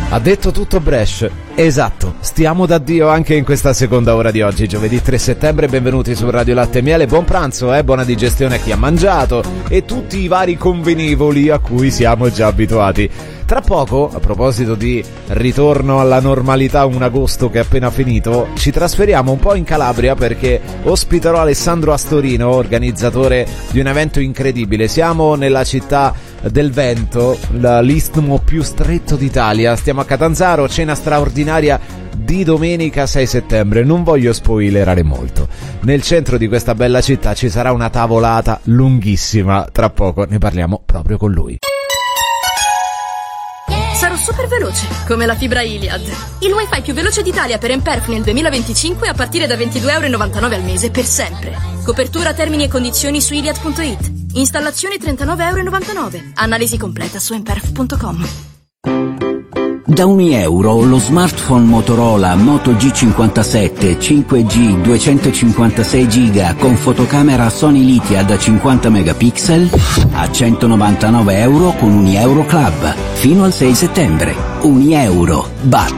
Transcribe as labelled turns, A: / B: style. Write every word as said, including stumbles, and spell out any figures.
A: Ha detto tutto Brescia. Esatto, stiamo da Dio anche in questa seconda ora di oggi, giovedì tre settembre. Benvenuti su Radio Latte e Miele. Buon pranzo, eh? Buona digestione a chi ha mangiato e tutti i vari convenevoli a cui siamo già abituati. Tra poco, a proposito di ritorno alla normalità, un agosto che è appena finito, ci trasferiamo un po' in Calabria perché ospiterò Alessandro Astorino, organizzatore di un evento incredibile. Siamo nella città del vento, l'istmo più stretto d'Italia. Stiamo a Catanzaro, cena straordinaria di domenica sei settembre. Non voglio spoilerare molto. Nel centro di questa bella città ci sarà una tavolata lunghissima. Tra poco ne parliamo proprio con lui.
B: Sarò super veloce, come la fibra Iliad. Il wifi più veloce d'Italia per Emperf nel duemilaventicinque a partire da ventidue virgola novantanove euro al mese per sempre. Copertura, termini e condizioni su iliad punto it. Installazione trentanove virgola novantanove euro. Analisi completa su emperf punto com.
C: Da un euro lo smartphone Motorola Moto G cinquantasette cinque G duecentocinquantasei giga con fotocamera Sony Lithia da cinquanta megapixel a centonovantanove euro con Unieuro Club fino al sei settembre. Unieuro batte